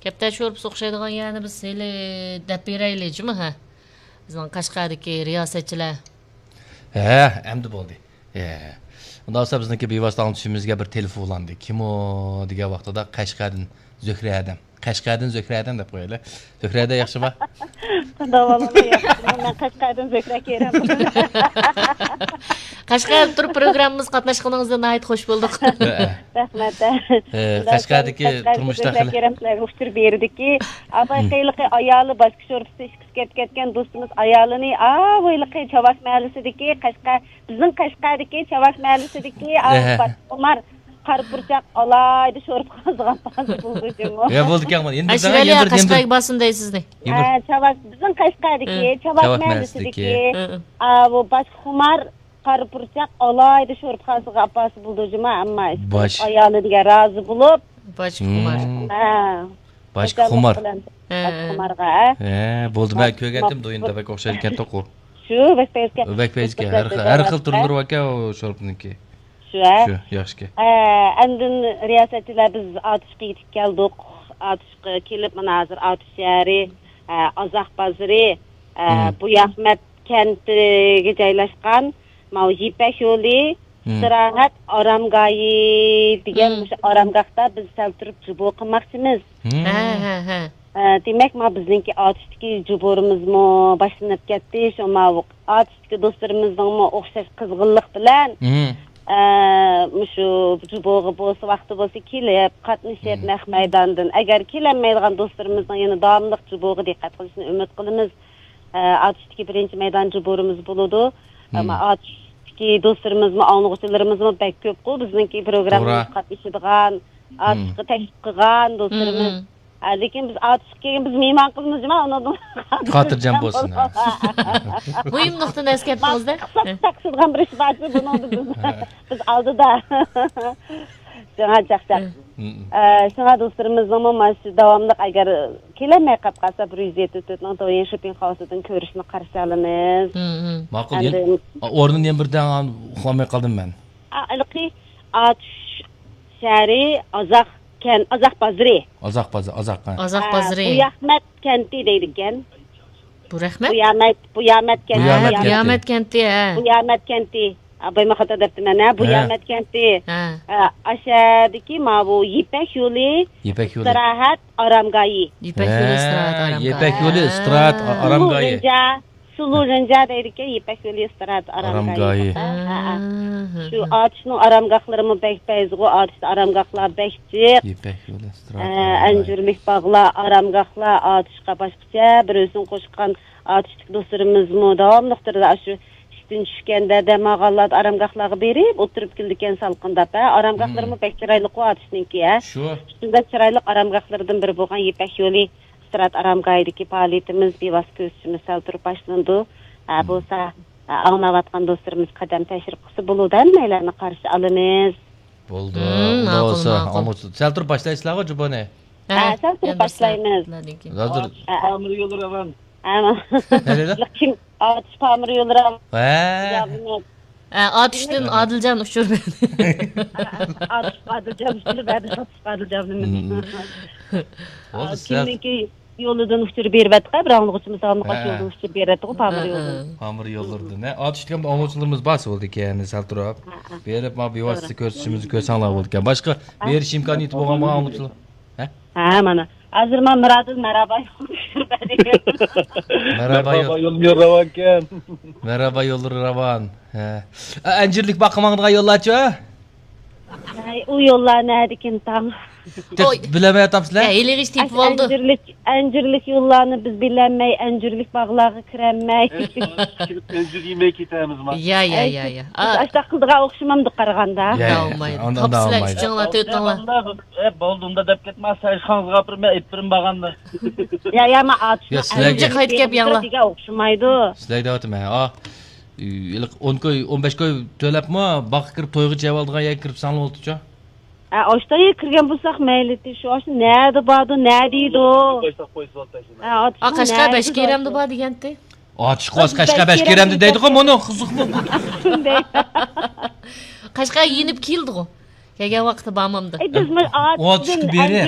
Kepte şorup soğuşaydıgan yani biz hele dep bereyleji mi ha? Bizning Qashqardagi riyosetchilar. Endi bo'ldi. Undan sonra bizniki bevosita anglitishimizga bir telefon ulandi. Kim o degan vaqtida Qashqardan Zuhra adam. Qashqardan Zuhra adam deb qo'yaylik. Zuhra ada yaxshimi? Qanday yaxshi. Men Qashqardan Zuhra keram. Qashqarda turib programmamiz qatnashganingizdan nihoyat xush bo'ldik. Rahmat. Qashqardagi turmushda xil keramlarga ushtir berdiki, abayqiyliqi ayoli boshqa sho'rpisi ishga ketgan do'stimiz ayolini bo'yliqi Chavash mahallasidagi Qashqar bizning Qashqardagi Chavash mahallasidagi Umar Qarpurchaq alaydi sho'rp qazgan bo'ldi. Ya bo'ldi ekan. Endi Ashvaliya Qashqarga bosin deysizmi? Chavash bizning Qashqardagi Chavash mahallasidagi bu boshqa Umar Qarpurchaq alaydi sho'rp qazgan apasi bo'ldijima, ammo ayoliga rozi bo'lib boshqa Umar. Boshqa Umar. Umarga. Bo'ldi, men ko'rgandim do'yinda bak o'xshaydi ekan to'qu. Shu Vakpejga har xil turlari bor ekan o sho'rpniki. Shu, yaxshi. Andin riyosatchilar biz Otishga yetib keldik. Otishga kelib mana hozir Otish shahri, Ozoq bozori, bu Ahmet kentiga joylashgan Mau Yipak yo'li, istirohat oramgoyi degan o'sha oramgohda biz sal turib jubo qilmoqchimiz. Demak, bizningki Otishdagi juborimizmi boshlanib ketdi. Shu Otishdagi do'stlarimizning o'xshash qizg'inlik bilan shu juboga bo'lsa vaqti bo'lsa kelib qatnashib naq maydondan. Agar kelolmaydigan do'stlarimizning yana davomli juboga diqqat qilishini umid qilamiz. Otishdagi birinchi maydon juborimiz bo'ladi. Otishdagi do'stlarimizmi, anglag'uchilarimizmi bak ko'p-ku bizningki programmamizga qatnashadigan, Otishga tashrif qilgan do'stlarimiz. Lekin biz Otishga biz mehmon qilamiz-mi? Uni xotirjam bo'lsin. Muhim nuqtani eslatdingizda. Taqsirgan bir ish bor, buni biz oldida. Chaqchaq. Shunga do'stlarimizning mana davomli agar kelamay qolsa 174 to'yin shopping house-dan ko'rishni qarshi olamiz. Ma'qul. O'rnini ham birdan uxlamay qoldim men. Alqi Otish shahri Ozoq bozori. Ozoq bozori. Bu Ahmet kenti deydi ekan. Bu rahmat. Bu Ahmet kenti. Ahmet kenti. Bu Ahmet kenti. Abayma xato debdim mana. Bu Ahmet kenti. Aşağıdaki bu Yipak yo'li. Istirohat oramgoyi. Yipak yo'li istirohat oramgoyi. Sulujinja deydi ekan, Yipak yo'li istirohat oramgoyi. Shu Otishning oramgohlarimi bekpayzg'u, Otishda oramgohlar bekchiq. Yipak yo'li istirohat. Anjurlik bog'lar, oramgohlar Otishga boshqacha bir o'zini qo'shgan Otishdagi do'stlarimizmi davomli shu ishdan tushganda damog'allar oramgohlarga berib o'tirib keldigan salqinda. Oramgohlarimi bek chiroyli Otishniki, Shu. Shunda chiroyli oramgohlardan biri bo'lgan Yipak yo'li istirohat oramgoyidagi faoliyatimiz bevosita ko'rishimiz sal turib boshlandi. Bo'lsa anglayotgan do'stlarimiz qadam tashrif qilsa bo'ladi, maylarni qarshi olamiz. Bo'ldi. Bo'lsa, sal turib boshlaysizlar-ku juboni. Sal turib boshlaymiz. Hozir Pamir yo'li ravan. Kim Otish Pamir yo'li ravan. Otishdan Odiljon uchur berdi. Odiljon uchur berdi. Kimniki yo'lidan uchirib beribdi, bir anglag'uchimiz yo'ldan uchirib beradi, Pamir yo'li. Pamir yo'llardan. Otishdagi anglag'uchilarimiz bas bo'ldi ekan, sal turib. Berib, bevosita ko'rsatishimizni ko'rsanglar bo'ldi ekan. Boshqa berish imkoniyati bo'lganmi anglag'uchilar? Mana. Hozir men Miradil marhaba Marhaba yo'l ravan ekan. Marhaba yo'l ravan. Anjirlik boqimangdigan yo'llarchi? U yo'llar nadikin tang. Bilemay atamsizlar? Eligish tip bo'ldi. Anjirlik yo'llarni biz bilemay, anjirlik bog'larga kiramay. Anjir yemay ketamiz men. Ya. Ashta qildigan o'xshamamdi qaraganda. Olmaydi. Topsizlar uchinglar, to'tinglar. Bo'ldi, unda deb ketmasa, ishxonga gapirmay, aytpirim bag'anda. Ya, men Otish. Sizlarga qaytib kelib yanglar. O'xshamaydi. Sizlarga deyapman. 10 koy, 15 koy to'labmi, baqqa kirib to'yga javob oldigan yer kirib sanlab o'tdi-chi? Oshtaga kirgan bo'lsak mayli, shu oshni nada bordi, nada deydi. Qashqa 5 keramdi bor deganda. Otish Qashqa 5 keramdi deydi-ku, buni qiziqmi? Qashqa yenib keldi-ku. Kelgan vaqtda bormamdi. Biz Otishga berib